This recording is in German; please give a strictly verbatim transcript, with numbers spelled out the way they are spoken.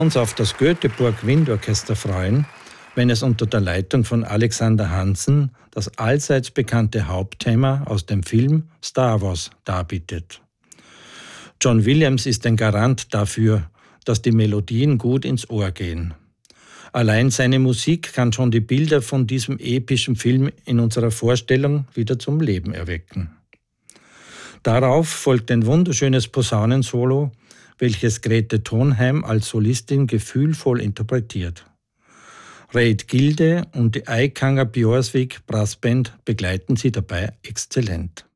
Uns auf das Göteborg Windorchester freuen, wenn es unter der Leitung von Alexander Hansen das allseits bekannte Hauptthema aus dem Film Star Wars darbietet. John Williams ist ein Garant dafür, dass die Melodien gut ins Ohr gehen. Allein seine Musik kann schon die Bilder von diesem epischen Film in unserer Vorstellung wieder zum Leben erwecken. Darauf folgt ein wunderschönes Posaunensolo, welches Grete Thonheim als Solistin gefühlvoll interpretiert. Reid Gilde und die Eikanger Bjorsvik Brassband begleiten sie dabei exzellent.